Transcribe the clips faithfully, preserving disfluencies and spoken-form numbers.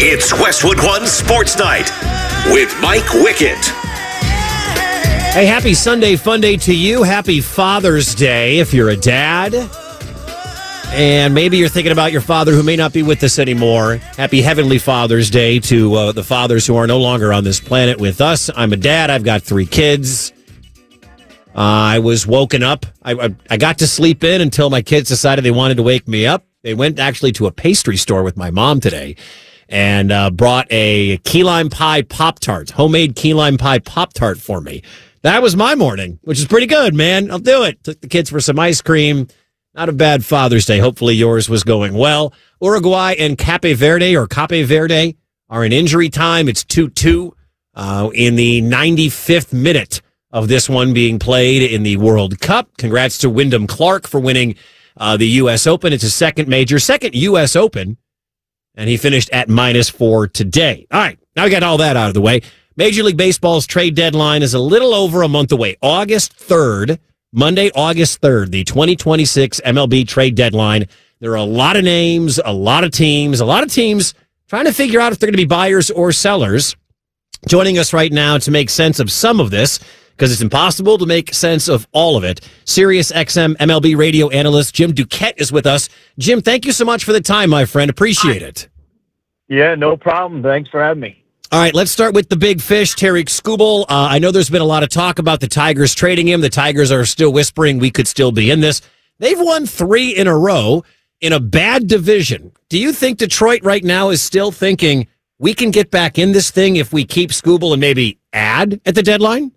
It's Westwood One Sports Night with Mike Wickett. Hey, happy Sunday Fun Day to you. Happy Father's Day if you're a dad. And maybe you're thinking about your father who may not be with us anymore. Happy Heavenly Father's Day to uh, the fathers who are no longer on this planet with us. I'm a dad. I've got three kids. Uh, I was woken up. I, I, I got to sleep in until my kids decided they wanted to wake me up. They went actually to a pastry store with my mom today and uh, brought a key lime pie Pop-Tart, homemade key lime pie Pop-Tart for me. That was my morning, which is pretty good, man. I'll do it. Took the kids for some ice cream. Not a bad Father's Day. Hopefully yours was going well. Uruguay and Cape Verde or Cape Verde are in injury time. It's two two uh, in the ninety-fifth minute of this one being played in the World Cup. Congrats to Wyndham Clark for winning uh, the U S Open. It's his second major, second U S Open, and he finished at minus four today. All right, now we got all that out of the way. Major League Baseball's trade deadline is a little over a month away. August third, Monday, August third, the twenty twenty-six M L B trade deadline. There are a lot of names, a lot of teams, a lot of teams trying to figure out if they're going to be buyers or sellers. Joining us right now to make sense of some of this, because it's impossible to make sense of all of it, Sirius X M M L B radio analyst Jim Duquette is with us. Jim, thank you so much for the time, my friend. Appreciate it. Yeah, no problem. Thanks for having me. All right, let's start with the big fish, Tarik Skubal. Uh, I know there's been a lot of talk about the Tigers trading him. The Tigers are still whispering we could still be in this. They've won three in a row in a bad division. Do you think Detroit right now is still thinking we can get back in this thing if we keep Skubal and maybe add at the deadline?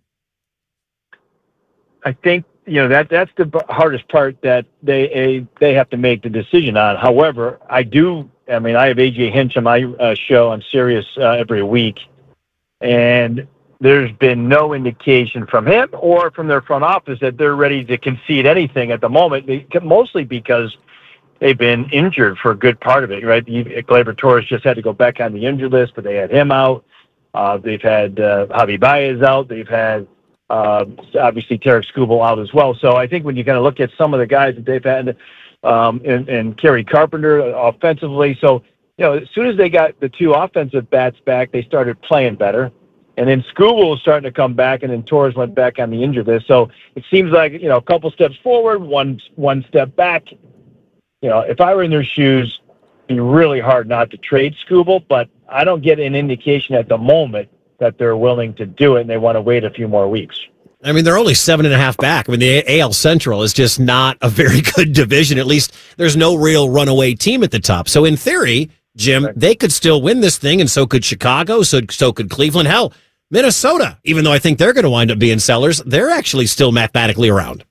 I think, you know, that that's the hardest part that they a, they have to make the decision on. However, I do... I mean, I have A J Hinch on my uh, show on Sirius uh, every week, and there's been no indication from him or from their front office that they're ready to concede anything at the moment, mostly because they've been injured for a good part of it, right? Gleyber Torres just had to go back on the injured list, but they had him out. Uh, they've had uh, Javi Baez out. They've had, uh, obviously, Tarik Skubal out as well. So I think when you kind of look at some of the guys that they've had, Um, and, and Kerry Carpenter offensively. So, you know, as soon as they got the two offensive bats back, they started playing better. And then Skubal was starting to come back, and then Torres went back on the injured list. So it seems like, you know, a couple steps forward, one one step back. You know, if I were in their shoes, it'd be really hard not to trade Skubal, but I don't get an indication at the moment that they're willing to do it, and they want to wait a few more weeks. I mean, they're only seven and a half back. I mean, the A L Central is just not a very good division. At least there's no real runaway team at the top. So in theory, Jim, right, they could still win this thing, and so could Chicago, so, so could Cleveland. Hell, Minnesota, even though I think they're going to wind up being sellers, they're actually still mathematically around.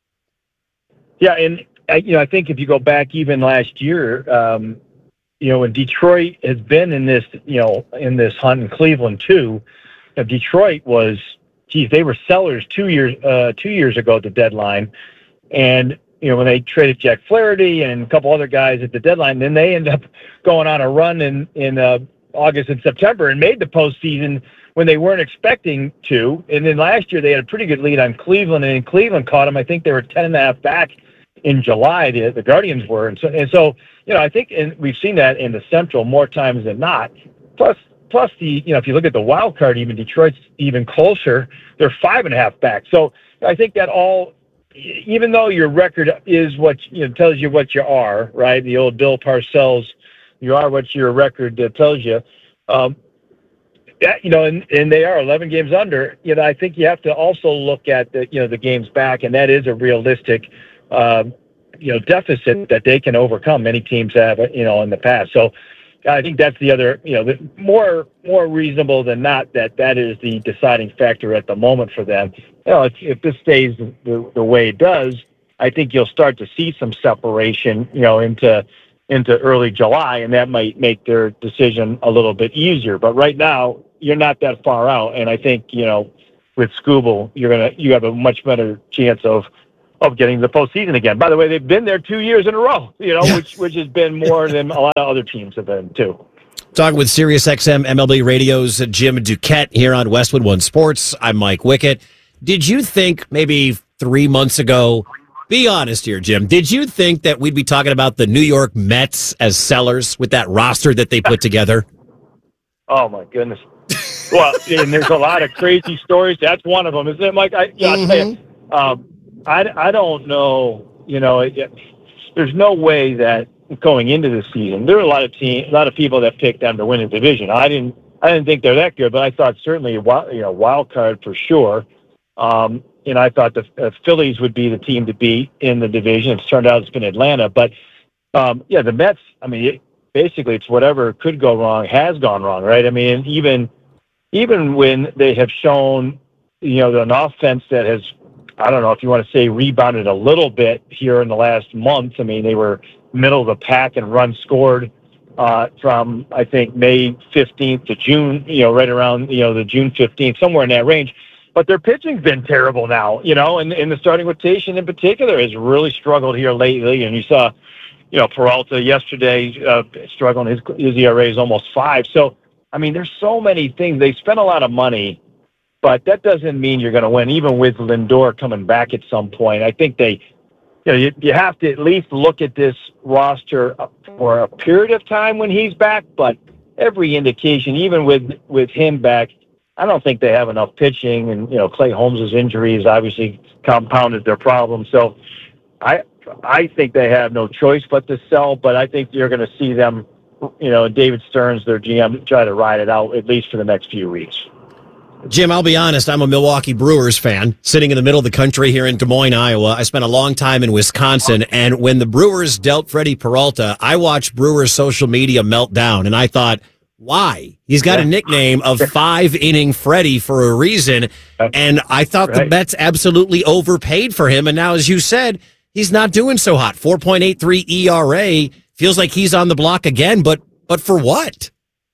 Yeah, and you know, I think if you go back even last year, um, you know, when Detroit has been in this, you know, in this hunt, in Cleveland too, you know, Detroit was, geez, they were sellers two years uh, two years ago at the deadline, and you know when they traded Jack Flaherty and a couple other guys at the deadline, then they end up going on a run in in uh, August and September and made the postseason when they weren't expecting to. And then last year they had a pretty good lead on Cleveland, and Cleveland caught them. I think they were ten and a half back in July. The, the Guardians were, and so and so you know I think and we've seen that in the Central more times than not. Plus. Plus, the you know, if you look at the wild card, even Detroit's even closer. They're five and a half back. So I think that all, even though your record is what you know tells you what you are, right? The old Bill Parcells, you are what your record uh, tells you. Um, that you know, and, and they are eleven games under. You know, I think you have to also look at the you know the games back, and that is a realistic, um, you know, deficit that they can overcome. Many teams have, you know, in the past. So. I think that's the other, you know, the more more reasonable than not that that is the deciding factor at the moment for them. You know, if, if this stays the, the way it does, I think you'll start to see some separation, you know, into into early July, and that might make their decision a little bit easier. But right now, you're not that far out, and I think, you know, with Skubal, you're gonna you have a much better chance of. of getting the postseason again. By the way, they've been there two years in a row, you know, yeah. which which has been more than a lot of other teams have been too. Talking with Sirius X M M L B Radio's Jim Duquette here on Westwood One Sports. I'm Mike Wickett. Did you think maybe three months ago, be honest here, Jim, did you think that we'd be talking about the New York Mets as sellers with that roster that they put together? Oh my goodness. Well, and there's a lot of crazy stories. That's one of them, isn't it, Mike? I, yeah, mm-hmm. I'll tell you, um, I, I don't know. You know, it, it, there's no way that going into the season, there were a lot of team, a lot of people that picked them to win the division. I didn't, I didn't think they're that good, but I thought certainly a wild, you know, wild card for sure. Um, and I thought the uh, Phillies would be the team to beat in the division. It's turned out it's been Atlanta, but um, yeah, the Mets. I mean, it, basically, it's whatever could go wrong has gone wrong, right? I mean, even even when they have shown, you know, an offense that has, I don't know if you want to say rebounded a little bit here in the last month. I mean, they were middle of the pack and runs scored uh, from, I think, May fifteenth to June, you know, right around, you know, the June fifteenth, somewhere in that range. But their pitching's been terrible now, you know, and, and the starting rotation in particular has really struggled here lately. And you saw, you know, Peralta yesterday uh, struggling. His, his E R A is almost five. So, I mean, there's so many things. They spent a lot of money, but that doesn't mean you're going to win, even with Lindor coming back at some point. I think they, you know, you, you have to at least look at this roster for a period of time when he's back. But every indication, even with, with him back, I don't think they have enough pitching. And, you know, Clay Holmes' injuries obviously compounded their problem. So I I think they have no choice but to sell, but I think you're going to see them, you know, David Stearns, their G M, try to ride it out at least for the next few weeks. Jim, I'll be honest, I'm a Milwaukee Brewers fan, sitting in the middle of the country here in Des Moines, Iowa. I spent a long time in Wisconsin, and when the Brewers dealt Freddie Peralta, I watched Brewers social media melt down, and I thought, why? He's got a nickname of five-inning Freddie for a reason, and I thought right. the Mets absolutely overpaid for him, and now, as you said, he's not doing so hot. four point eight three E R A, feels like he's on the block again, but but for what?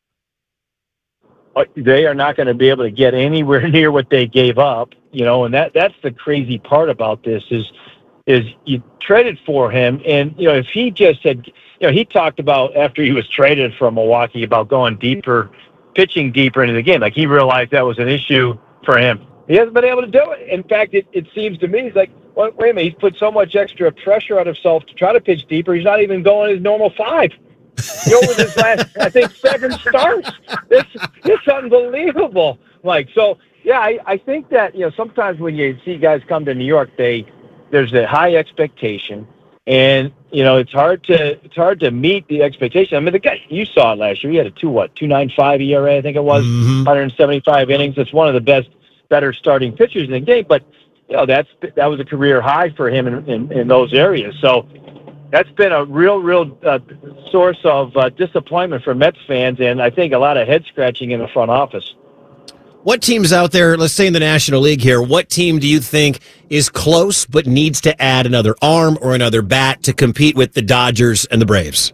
They are not going to be able to get anywhere near what they gave up, you know, and that that's the crazy part about this is is you traded for him, and, you know, if he just had, you know, he talked about after he was traded from Milwaukee about going deeper, pitching deeper into the game. Like, he realized that was an issue for him. He hasn't been able to do it. In fact, it, it seems to me, he's like, well, wait a minute, he's put so much extra pressure on himself to try to pitch deeper, he's not even going his normal five. You know, with his last, I think, seven starts. It's, it's unbelievable. Like, so, yeah, I, I think that, you know, sometimes when you see guys come to New York, they there's a high expectation, and, you know, it's hard to it's hard to meet the expectation. I mean, the guy, you saw it last year, he had a two, what, two point nine five E R A, I think it was, mm-hmm. one hundred seventy-five innings. It's one of the best, better starting pitchers in the game, but, you know, that's that was a career high for him in, in, in those areas. So that's been a real, real uh, source of uh, disappointment for Mets fans, and I think a lot of head-scratching in the front office. What teams out there, let's say in the National League here, what team do you think is close but needs to add another arm or another bat to compete with the Dodgers and the Braves?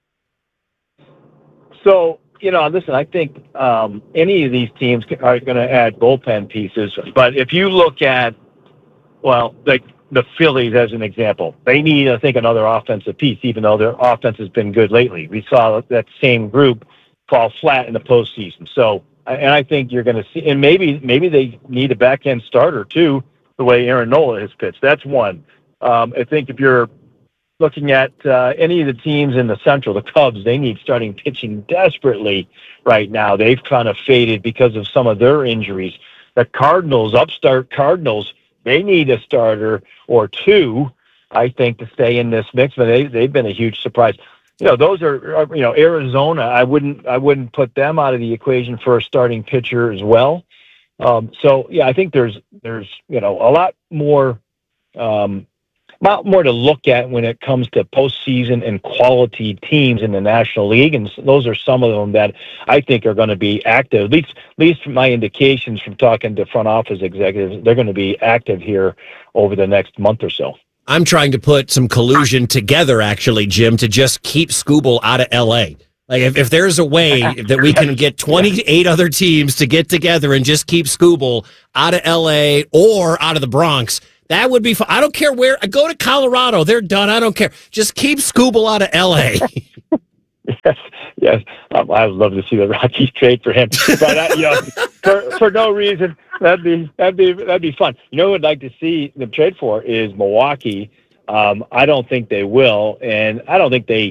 So, you know, listen, I think um, any of these teams are going to add bullpen pieces, but if you look at, well, like the Phillies as an example, they need, I think, another offensive piece, even though their offense has been good lately. We saw that same group fall flat in the postseason. So, and I think you're going to see, and maybe maybe they need a back end starter too, the way Aaron Nola has pitched. That's one. Um, I think if you're looking at uh, any of the teams in the Central, the Cubs, they need starting pitching desperately right now. They've kind of faded because of some of their injuries. The Cardinals, upstart Cardinals, they need a starter or two, I think, to stay in this mix. But they they've been a huge surprise. You know, those are, are you know Arizona. I wouldn't I wouldn't put them out of the equation for a starting pitcher as well. Um, so yeah, I think there's there's you know a lot more um, lot more to look at when it comes to postseason and quality teams in the National League, and those are some of them that I think are going to be active. At least, at least from my indications from talking to front office executives, they're going to be active here over the next month or so. I'm trying to put some collusion together, actually, Jim, to just keep Skubal out of L A. Like, if, if there's a way that we can get twenty-eight other teams to get together and just keep Skubal out of L A or out of the Bronx, that would be fun. I don't care where. I go to Colorado. They're done. I don't care. Just keep Skubal out of L A. Yes, yes. Um, I would love to see the Rockies trade for him, but uh, you know, for for no reason. That'd be that'd be that'd be fun. You know what I'd like to see them trade for is Milwaukee. Um, I don't think they will, and I don't think they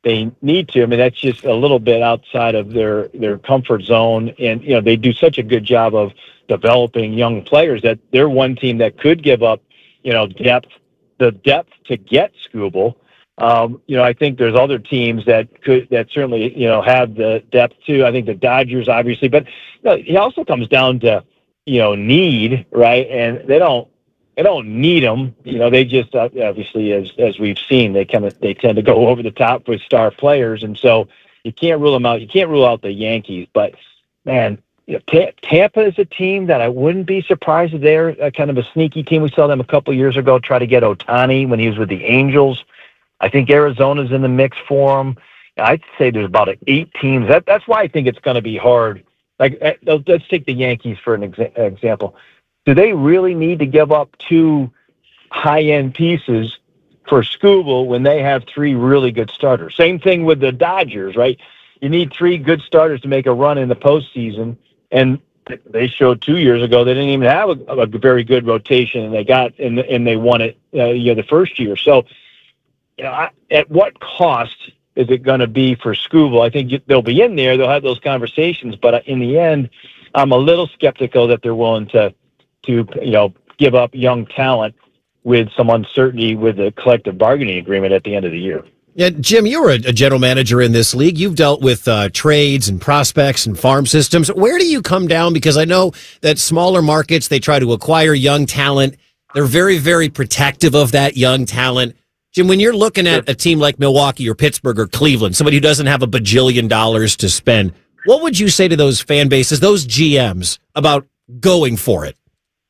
they need to. I mean, that's just a little bit outside of their, their comfort zone. And, you know, they do such a good job of developing young players that they're one team that could give up, you know, depth, the depth to get Skubal. Um, you know, I think there's other teams that could, that certainly, you know, have the depth too. I think the Dodgers, obviously, but you know, it also comes down to, you know, need, right? And they don't, they don't need them. You know, they just, uh, obviously, as, as we've seen, they kind of, they tend to go over the top with star players. And so you can't rule them out. You can't rule out the Yankees, but man, you know, T- Tampa is a team that I wouldn't be surprised if they're a kind of a sneaky team. We saw them a couple years ago try to get Ohtani when he was with the Angels. I think Arizona's in the mix for them. I'd say there's about eight teams. That, that's why I think it's going to be hard. Like, let's take the Yankees for an exa- example. Do they really need to give up two high-end pieces for Skubal when they have three really good starters? Same thing with the Dodgers, right? You need three good starters to make a run in the postseason, and they showed two years ago they didn't even have a, a very good rotation, and they got and and they won it, uh, you know, the first year. So, you know, I, at what cost is it going to be for Skubal? I think they'll be in there, they'll have those conversations, but in the end, I'm a little skeptical that they're willing to. to, you know, give up young talent with some uncertainty with the collective bargaining agreement at the end of the year. Yeah, Jim, you're a, a general manager in this league. You've dealt with uh, trades and prospects and farm systems. Where do you come down? Because I know that smaller markets, they try to acquire young talent. They're very, very protective of that young talent. Jim, when you're looking at a team like Milwaukee or Pittsburgh or Cleveland, somebody who doesn't have a bajillion dollars to spend, what would you say to those fan bases, those G Ms, about going for it?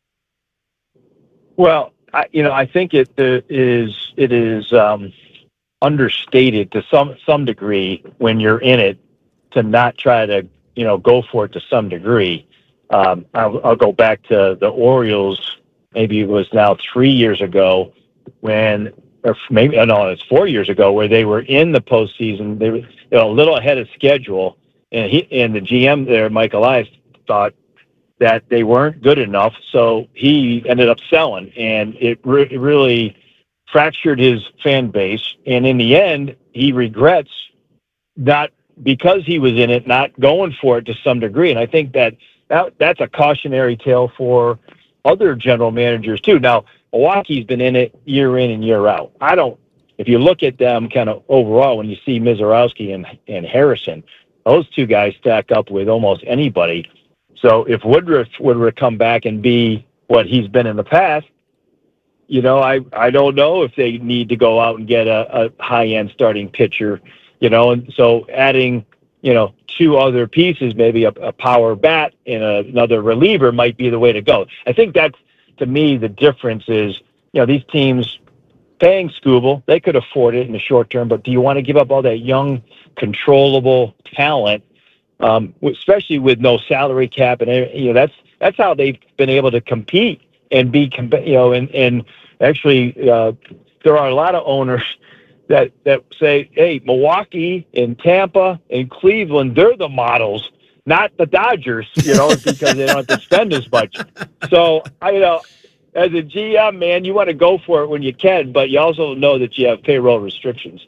Well, I, you know, I think it uh, is it is um, understated to some some degree when you're in it to not try to, you know, go for it to some degree. Um, I'll, I'll go back to the Orioles. Maybe it was now three years ago when, or maybe no, it's four years ago where they were in the postseason. They were, you know, a little ahead of schedule, and he and the G M there, Mike Elias, thought that they weren't good enough, so he ended up selling, and it, re- it really fractured his fan base. And in the end, he regrets not, because he was in it, not going for it to some degree. And I think that, that that's a cautionary tale for other general managers too. Now, Milwaukee's been in it year in and year out. I don't, if you look at them kind of overall, when you see Mizorowski and, and Harrison, those two guys stack up with almost anybody. So if Woodruff would come back and be what he's been in the past, you know, I, I don't know if they need to go out and get a, a high-end starting pitcher, you know, and so adding, you know, two other pieces, maybe a, a power bat and a, another reliever might be the way to go. I think that's, to me, the difference is, you know, these teams paying Skubal, they could afford it in the short term, but do you want to give up all that young, controllable talent? Um, especially with no salary cap, and you know that's that's how they've been able to compete and be, you know, and and actually uh, there are a lot of owners that that say, hey, Milwaukee and Tampa and Cleveland, they're the models, not the Dodgers, you know, because they don't have to spend as much. So I, you know, as a G M, man, you want to go for it when you can, but you also know that you have payroll restrictions.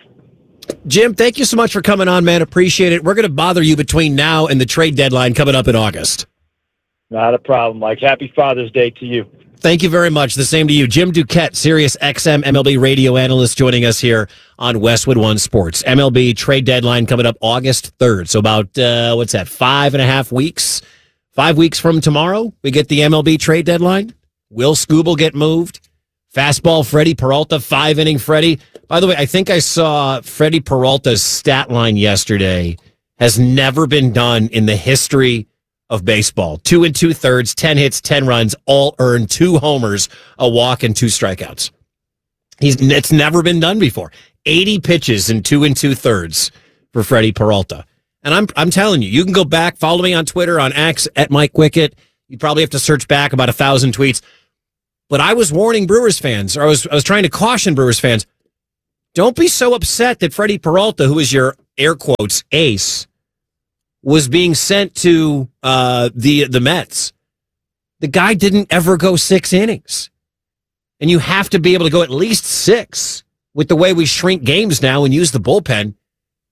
Jim, thank you so much for coming on, man. Appreciate it. We're going to bother you between now and the trade deadline coming up in August. Not a problem, Mike. Happy Father's Day to you. Thank you very much. The same to you. Jim Duquette, Sirius X M M L B radio analyst, joining us here on Westwood One Sports. M L B trade deadline coming up August third. So about, uh, what's that, five and a half weeks? Five weeks from tomorrow, we get the M L B trade deadline. Will Skubal get moved? Fastball Freddie Peralta, five-inning Freddie. By the way, I think I saw Freddie Peralta's stat line yesterday has never been done in the history of baseball. Two and two-thirds, ten hits, ten runs, all earned, two homers, a walk, and two strikeouts. He's It's never been done before. eighty pitches in two and two-thirds for Freddie Peralta. And I'm I'm telling you, you can go back, follow me on Twitter, on X, at Mike Wickett. You probably have to search back about a thousand tweets. But I was warning Brewers fans, or I was I was trying to caution Brewers fans, don't be so upset that Freddie Peralta, who is your air quotes ace, was being sent to uh, the the Mets. The guy didn't ever go six innings, and you have to be able to go at least six with the way we shrink games now and use the bullpen.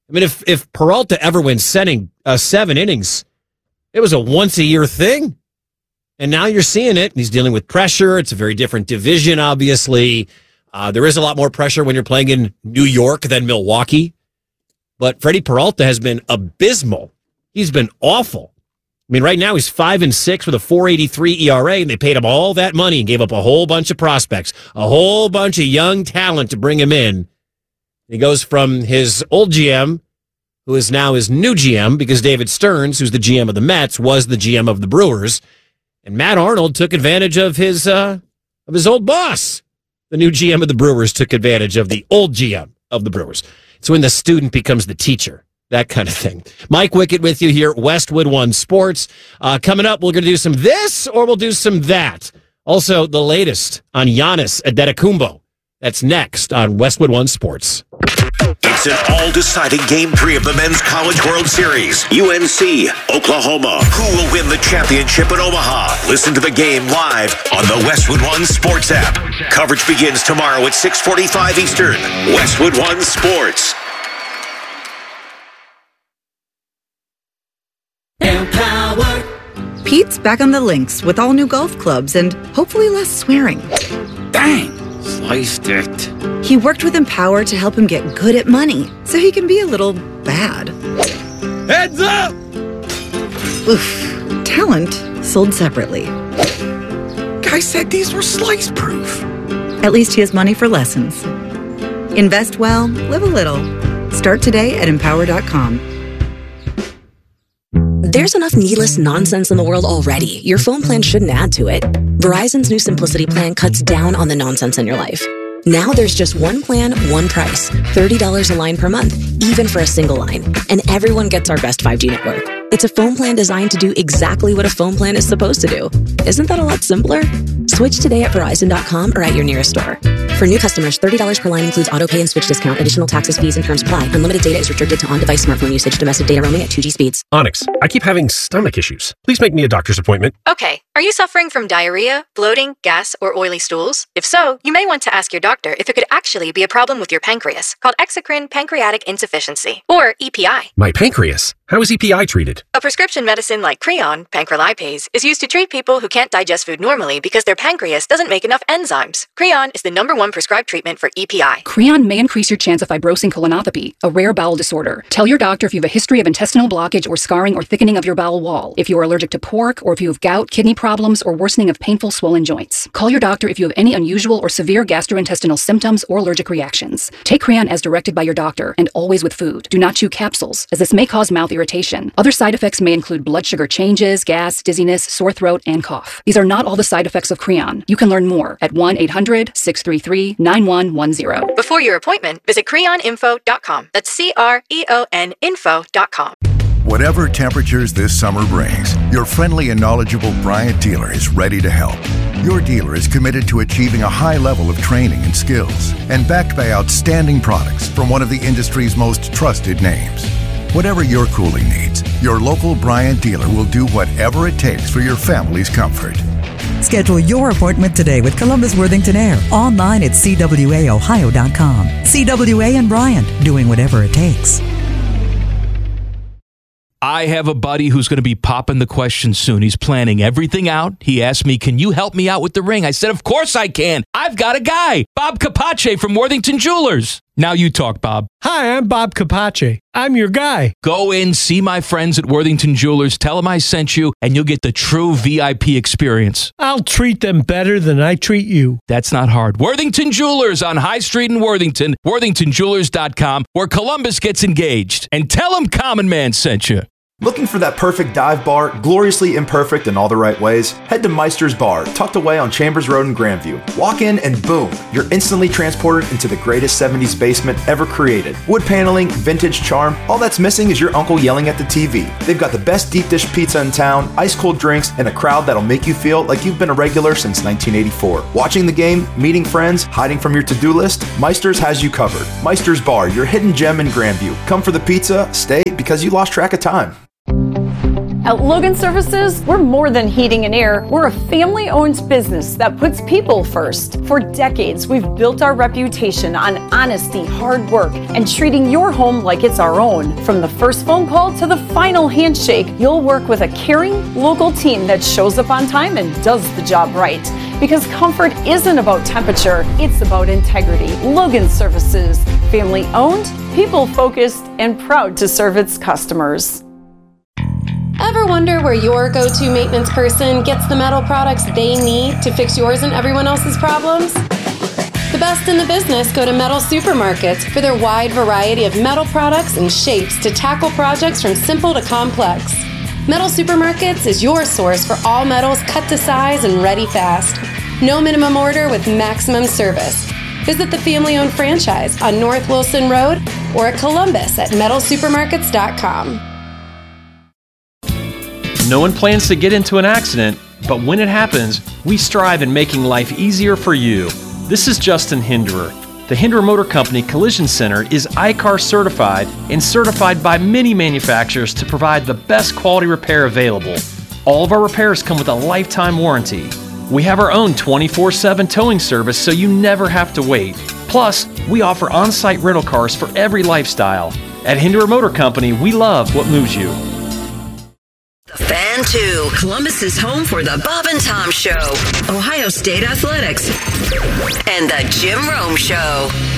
I mean, if, if Peralta ever went setting, uh, seven innings, it was a once-a-year thing. And now you're seeing it. He's dealing with pressure. It's a very different division, obviously. Uh, there is a lot more pressure when you're playing in New York than Milwaukee. But Freddie Peralta has been abysmal. He's been awful. I mean, right now he's five and six with a four eighty-three E R A, and they paid him all that money and gave up a whole bunch of prospects, a whole bunch of young talent to bring him in. He goes from his old G M, who is now his new G M, because David Stearns, who's the G M of the Mets, was the G M of the Brewers. And Matt Arnold took advantage of his uh, of his old boss. The new G M of the Brewers took advantage of the old G M of the Brewers. It's when the student becomes the teacher, that kind of thing. Mike Wickett with you here, Westwood One Sports. Uh, coming up, we're going to do some this or we'll do some that. Also, the latest on Giannis Antetokounmpo. That's next on Westwood One Sports. It's an all-deciding Game three of the Men's College World Series. U N C, Oklahoma. Who will win the championship in Omaha? Listen to the game live on the Westwood One Sports app. Coverage begins tomorrow at six forty-five Eastern. Westwood One Sports. Empower. Pete's back on the links with all new golf clubs and hopefully less swearing. Dang! Sliced it. He worked with Empower to help him get good at money, so he can be a little bad. Heads up! Oof. Talent sold separately. Guy said these were slice-proof. At least he has money for lessons. Invest well, live a little. Start today at empower dot com. There's enough needless nonsense in the world already. Your phone plan shouldn't add to it. Verizon's new Simplicity plan cuts down on the nonsense in your life. Now there's just one plan, one price. thirty dollars a line per month, even for a single line. And everyone gets our best five G network. It's a phone plan designed to do exactly what a phone plan is supposed to do. Isn't that a lot simpler? Switch today at Verizon dot com or at your nearest store. For new customers, thirty dollars per line includes auto pay and switch discount. Additional taxes, fees, and terms apply. Unlimited data is restricted to on-device smartphone usage. Domestic data roaming at two G speeds. Onyx, I keep having stomach issues. Please make me a doctor's appointment. Okay. Are you suffering from diarrhea, bloating, gas, or oily stools? If so, you may want to ask your doctor if it could actually be a problem with your pancreas, called exocrine pancreatic insufficiency, or E P I. My pancreas? How is E P I treated? A prescription medicine like Creon, pancrelipase, is used to treat people who can't digest food normally because their pancreas doesn't make enough enzymes. Creon is the number one prescribed treatment for E P I. Creon may increase your chance of fibrosing colonopathy, a rare bowel disorder. Tell your doctor if you have a history of intestinal blockage or scarring or thickening of your bowel wall, if you are allergic to pork, or if you have gout, kidney problems, or worsening of painful swollen joints. Call your doctor if you have any unusual or severe gastrointestinal symptoms or allergic reactions. Take Creon as directed by your doctor, and always with food. Do not chew capsules, as this may cause mouth irritation. Other side effects may include blood sugar changes, gas, dizziness, sore throat, and cough. These are not all the side effects of Creon. You can learn more at one eight hundred six three three nine one one zero. Before your appointment, visit creon info dot com. That's C R E O N info dot com. Whatever temperatures this summer brings, your friendly and knowledgeable Bryant dealer is ready to help. Your dealer is committed to achieving a high level of training and skills, and backed by outstanding products from one of the industry's most trusted names. Whatever your cooling needs, your local Bryant dealer will do whatever it takes for your family's comfort. Schedule your appointment today with Columbus Worthington Air online at C W A Ohio dot com. C W A and Bryant, doing whatever it takes. I have a buddy who's going to be popping the question soon. He's planning everything out. He asked me, can you help me out with the ring? I said, of course I can. I've got a guy, Bob Capace from Worthington Jewelers. Now you talk, Bob. Hi, I'm Bob Capace. I'm your guy. Go in, see my friends at Worthington Jewelers, tell them I sent you, and you'll get the true V I P experience. I'll treat them better than I treat you. That's not hard. Worthington Jewelers on High Street in Worthington, worthington jewelers dot com, where Columbus gets engaged. And tell them Common Man sent you. Looking for that perfect dive bar, gloriously imperfect in all the right ways? Head to Meister's Bar, tucked away on Chambers Road in Grandview. Walk in and boom, you're instantly transported into the greatest seventies basement ever created. Wood paneling, vintage charm, all that's missing is your uncle yelling at the T V. They've got the best deep dish pizza in town, ice cold drinks, and a crowd that'll make you feel like you've been a regular since nineteen eighty-four. Watching the game, meeting friends, hiding from your to-do list, Meister's has you covered. Meister's Bar, your hidden gem in Grandview. Come for the pizza, stay because you lost track of time. At Logan Services, we're more than heating and air. We're a family-owned business that puts people first. For decades, we've built our reputation on honesty, hard work, and treating your home like it's our own. From the first phone call to the final handshake, you'll work with a caring, local team that shows up on time and does the job right. Because comfort isn't about temperature, it's about integrity. Logan Services, family-owned, people-focused, and proud to serve its customers. Ever wonder where your go-to maintenance person gets the metal products they need to fix yours and everyone else's problems? The best in the business go to Metal Supermarkets for their wide variety of metal products and shapes to tackle projects from simple to complex. Metal Supermarkets is your source for all metals cut to size and ready fast. No minimum order with maximum service. Visit the family-owned franchise on North Wilson Road or at Columbus at metal supermarkets dot com. No one plans to get into an accident, but when it happens, we strive in making life easier for you. This is Justin Hinderer. The Hinderer Motor Company Collision Center is I C A R certified and certified by many manufacturers to provide the best quality repair available. All of our repairs come with a lifetime warranty. We have our own twenty-four seven towing service so you never have to wait. Plus, we offer on-site rental cars for every lifestyle. At Hinderer Motor Company, we love what moves you. Fan two, Columbus is home for the Bob and Tom Show, Ohio State Athletics, and the Jim Rome Show.